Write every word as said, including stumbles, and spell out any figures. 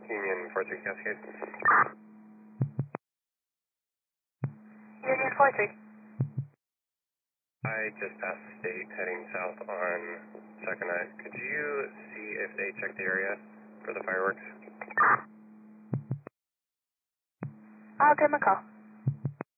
Union four three Cascade. Union four three. I just passed the state heading south on second night. Could you see if they checked the area for the fireworks? I'll give them a call.